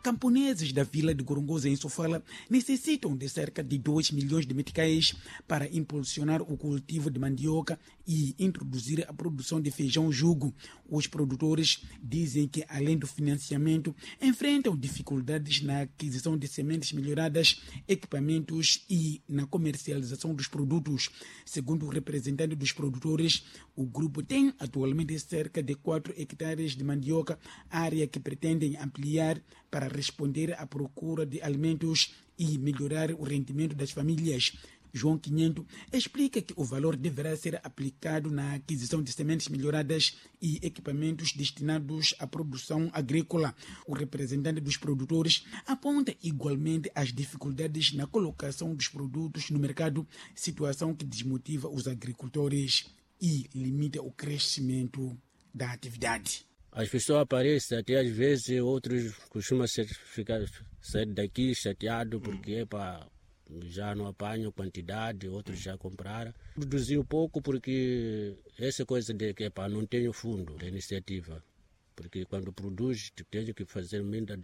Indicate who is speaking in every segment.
Speaker 1: camponeses da vila de Gorongosa, em Sofala, necessitam de cerca de 2 milhões de meticais para impulsionar o cultivo de mandioca e introduzir a produção de feijão jugo. Os produtores dizem que, além do financiamento, enfrentam dificuldades na aquisição de sementes melhoradas, equipamentos e na comercialização dos produtos. Segundo o representante dos produtores, o grupo tem atualmente cerca de 4 hectares de mandioca, área que pretendem ampliar para responder à procura de alimentos e melhorar o rendimento das famílias. João Quinhento explica que o valor deverá ser aplicado na aquisição de sementes melhoradas e equipamentos destinados à produção agrícola. O representante dos produtores aponta igualmente as dificuldades na colocação dos produtos no mercado, situação que desmotiva os agricultores e limita o crescimento da atividade.
Speaker 2: As pessoas aparecem, até às vezes outros costumam sair daqui chateado porque já não apanham quantidade, outros já compraram. Produzi um pouco porque essa coisa de que não tenho fundo de iniciativa. Porque quando produz, tenho que fazer emenda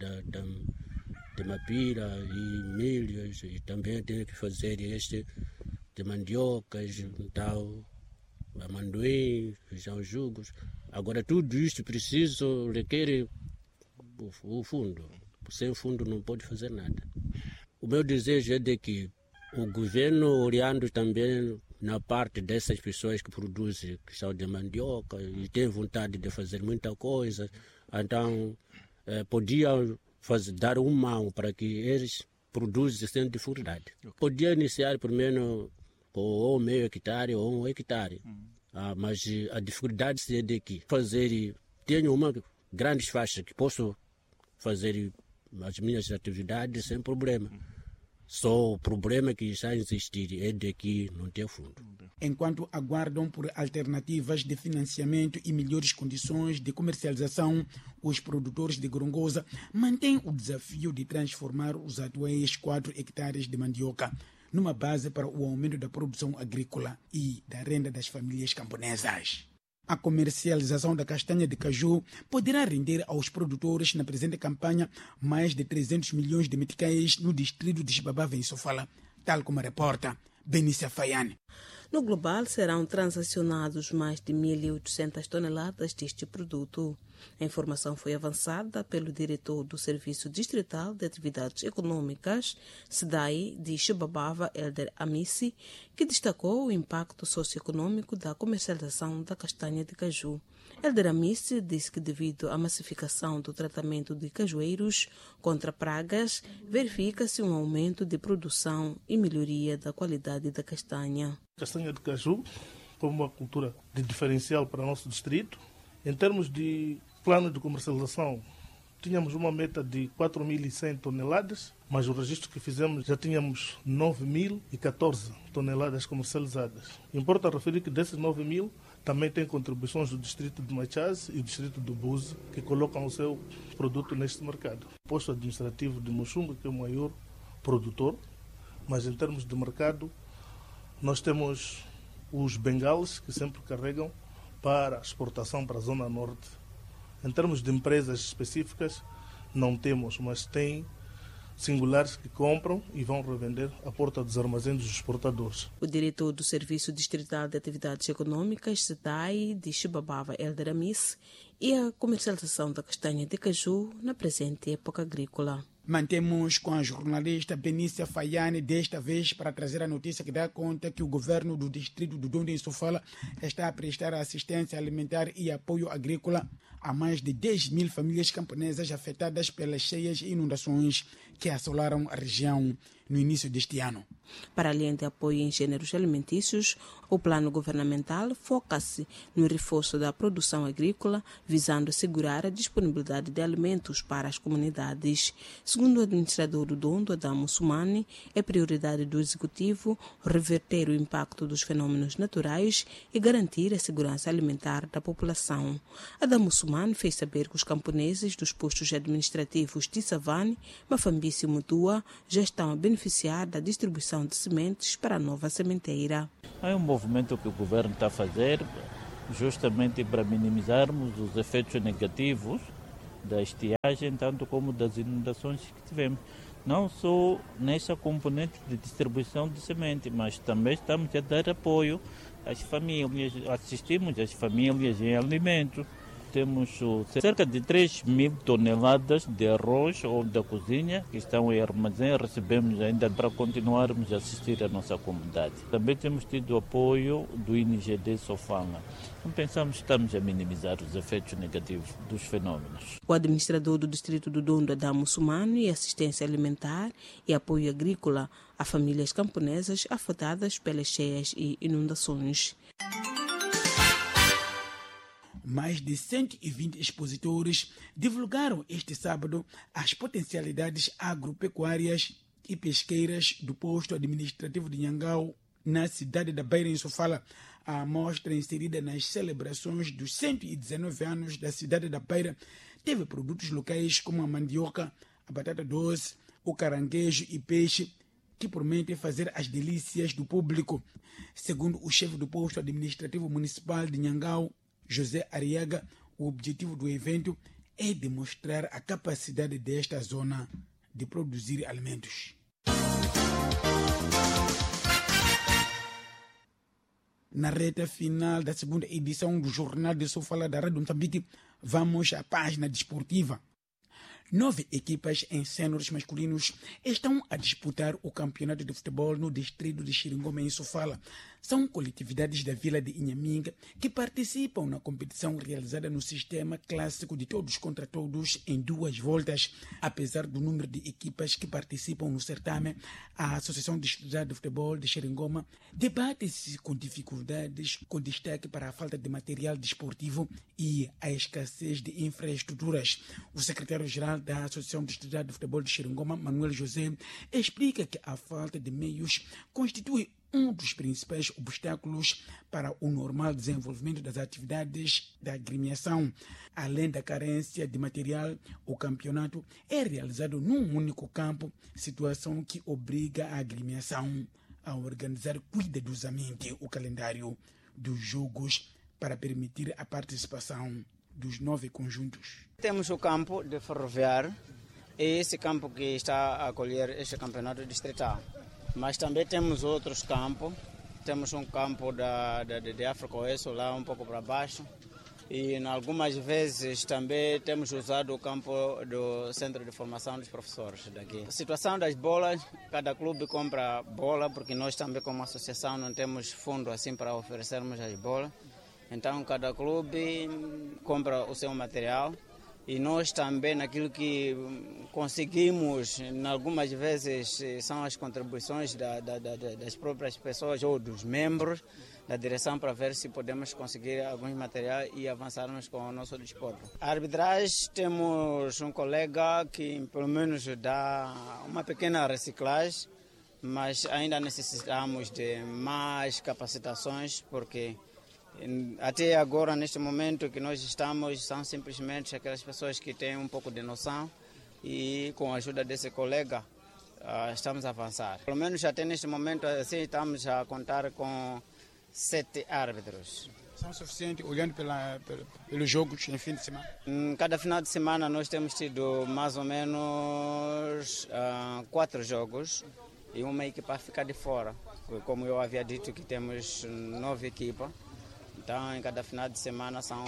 Speaker 2: de mapira e milhos, e também tenho que fazer de mandiocas, tal, amendoim, feijão jugos. Agora tudo isto preciso, requer o fundo. Sem fundo não pode fazer nada. O meu desejo é de que o governo, olhando também na parte dessas pessoas que produzem, que são de mandioca e têm vontade de fazer muita coisa, então podiam dar uma mão para que eles produzam sem dificuldade. Podia iniciar primeiro ou meio hectare ou 1 hectare, mas a dificuldade é de que tenho uma grande faixa que posso fazer as minhas atividades sem problema. Só o problema que está a existir é de que não tem fundo.
Speaker 1: Enquanto aguardam por alternativas de financiamento e melhores condições de comercialização, os produtores de Gorongosa mantêm o desafio de transformar os atuais 4 hectares de mandioca numa base para o aumento da produção agrícola e da renda das famílias camponesas. A comercialização da castanha de caju poderá render aos produtores na presente campanha mais de 300 milhões de meticais no distrito de Xibabava, em Sofala, tal como reporta Benícia Faiane.
Speaker 3: No global, serão transacionados mais de 1.800 toneladas deste produto. A informação foi avançada pelo diretor do Serviço Distrital de Atividades Econômicas, SEDAI, de Xibabava, Elder Amissi, que destacou o impacto socioeconômico da comercialização da castanha de caju. Elder Amissi disse que, devido à massificação do tratamento de cajueiros contra pragas, verifica-se um aumento de produção e melhoria da qualidade da castanha.
Speaker 4: Castanha de caju como uma cultura de diferencial para o nosso distrito. Em termos de plano de comercialização, tínhamos uma meta de 4.100 toneladas, mas o registro que fizemos já tínhamos 9.014 toneladas comercializadas. Importa referir que desses 9.000 também tem contribuições do distrito de Machaz e do distrito do Buze, que colocam o seu produto neste mercado. O posto administrativo de Muxunga, que é o maior produtor, mas em termos de mercado, nós temos os bengales, que sempre carregam para exportação para a Zona Norte. Em termos de empresas específicas, não temos, mas tem singulares que compram e vão revender à porta dos armazéns dos exportadores.
Speaker 3: O diretor do Serviço Distrital de Atividades Econômicas, SEDAI, de Xibabava, Elder Amissi, e a comercialização da castanha de caju na presente época agrícola.
Speaker 1: Mantemos com a jornalista Benícia Faiane, desta vez para trazer a notícia que dá conta que o governo do distrito do Dondo, em Sofala, está a prestar assistência alimentar e apoio agrícola a mais de 10.000 famílias camponesas afetadas pelas cheias e inundações que assolaram a região no início deste ano.
Speaker 3: Para além de apoio em gêneros alimentícios, o plano governamental foca-se no reforço da produção agrícola, visando assegurar a disponibilidade de alimentos para as comunidades. Segundo o administrador do Dondo, Adamo Sumani, é prioridade do Executivo reverter o impacto dos fenômenos naturais e garantir a segurança alimentar da população. Adamo Sumani fez saber que os camponeses dos postos administrativos de Savane, Mafambice e Mutua já estão a beneficiar da distribuição de sementes para a nova sementeira.
Speaker 5: É um movimento que o governo está a fazer justamente para minimizarmos os efeitos negativos da estiagem, tanto como das inundações que tivemos. Não só nessa componente de distribuição de semente, mas também estamos a dar apoio às famílias, assistimos as famílias em alimentos. Temos cerca de 3.000 toneladas de arroz ou da cozinha que estão em armazém, recebemos ainda para continuarmos a assistir a nossa comunidade. Também temos tido apoio do INGD Sofanga. Não pensamos que estamos a minimizar os efeitos negativos dos fenômenos.
Speaker 3: O administrador do distrito do Dondo, Adamo Sumano, e assistência alimentar e apoio agrícola a famílias camponesas afetadas pelas cheias e inundações.
Speaker 1: Mais de 120 expositores divulgaram este sábado as potencialidades agropecuárias e pesqueiras do posto administrativo de Nhangau, na cidade da Beira, em Sofala. A amostra inserida nas celebrações dos 119 anos da cidade da Beira teve produtos locais como a mandioca, a batata doce, o caranguejo e peixe, que prometem fazer as delícias do público. Segundo o chefe do posto administrativo municipal de Nhangau, José Ariaga, o objetivo do evento é demonstrar a capacidade desta zona de produzir alimentos. Na reta final da segunda edição do Jornal de Sofala da Rádio Moçambique, vamos à página desportiva. 9 equipas em séniores masculinos estão a disputar o campeonato de futebol no distrito de Xiringoma, em Sofala. São coletividades da vila de Inhaminga que participam na competição realizada no sistema clássico de todos contra todos em 2 voltas. Apesar do número de equipas que participam no certame, a Associação de Estudantes de Futebol de Xiringoma debate-se com dificuldades, com destaque para a falta de material desportivo e a escassez de infraestruturas. O secretário-geral da Associação de Estudantes de Futebol de Xiringoma, Manuel José, explica que a falta de meios constitui um dos principais obstáculos para o normal desenvolvimento das atividades da agremiação. Além da carência de material, o campeonato é realizado num único campo, situação que obriga a agremiação a organizar cuidadosamente o calendário dos jogos para permitir a participação dos 9 conjuntos.
Speaker 6: Temos o campo de Ferroviário, é esse campo que está a acolher este campeonato distrital. Mas também temos outros campos. Temos um campo de África Oeste, lá um pouco para baixo. E em algumas vezes também temos usado o campo do Centro de Formação dos Professores daqui. A situação das bolas, cada clube compra bola, porque nós também como associação não temos fundo assim para oferecermos as bolas. Então cada clube compra o seu material. E nós também, naquilo que conseguimos, em algumas vezes são as contribuições das próprias pessoas ou dos membros da direção para ver se podemos conseguir alguns materiais e avançarmos com o nosso desporto. A arbitragem, temos um colega que pelo menos dá uma pequena reciclagem, mas ainda necessitamos de mais capacitações, porque até agora, neste momento que nós estamos, são simplesmente aquelas pessoas que têm um pouco de noção e com a ajuda desse colega estamos a avançar. Pelo menos até neste momento assim, estamos a contar com 7 árbitros.
Speaker 1: São suficientes olhando pelos jogos em fim de semana?
Speaker 6: Cada final de semana nós temos tido mais ou menos 4 jogos e uma equipa fica de fora. Como eu havia dito que temos 9 equipas. Então, em cada final de semana são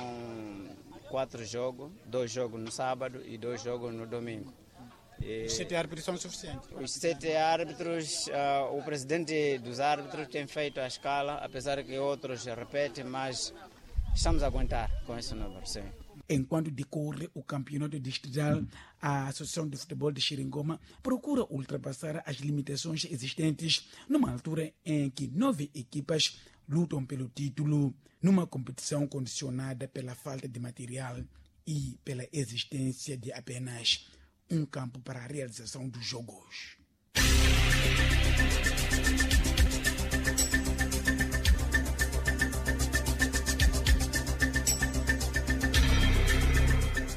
Speaker 6: 4 jogos, 2 jogos no sábado e 2 jogos no domingo.
Speaker 1: Os 7 árbitros são suficientes?
Speaker 6: Os 7 árbitros, o presidente dos árbitros tem feito a escala, apesar que outros repetem, mas estamos a aguentar com esse número, sim.
Speaker 1: Enquanto decorre o campeonato distrital, a Associação de Futebol de Xiringoma procura ultrapassar as limitações existentes numa altura em que 9 equipas lutam pelo título, numa competição condicionada pela falta de material e pela existência de apenas um campo para a realização dos jogos.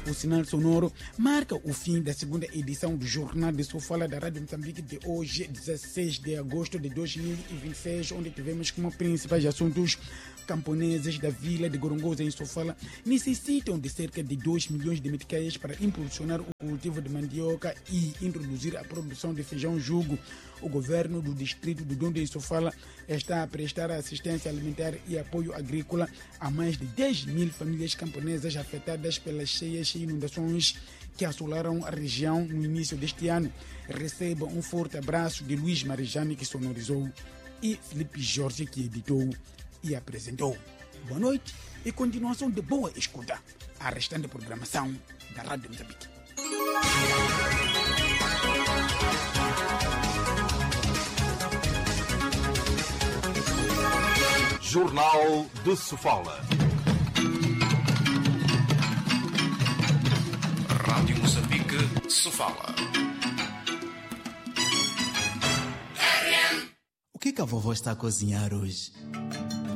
Speaker 1: O sinal sonoro marca o fim da segunda edição do Jornal de Sofala da Rádio Moçambique de hoje, 16 de agosto de 2026, onde tivemos como principais assuntos: camponeses da vila de Gorongosa em Sofala necessitam de cerca de 2 milhões de meticais para impulsionar o cultivo de mandioca e introduzir a produção de feijão jugo. O governo do distrito do Dondo em Sofala está a prestar assistência alimentar e apoio agrícola a mais de 10 mil famílias camponesas afetadas pelas cheias e inundações que assolaram a região no início deste ano. Receba um forte abraço de Luiz Marijani, que sonorizou, e Felipe Jorge, que editou e apresentou. Boa noite e continuação de boa escuta à restante programação da Rádio Moçambique.
Speaker 7: Jornal de Sofala. Rádio Moçambique, Sofala.
Speaker 8: O que a vovó está a cozinhar hoje?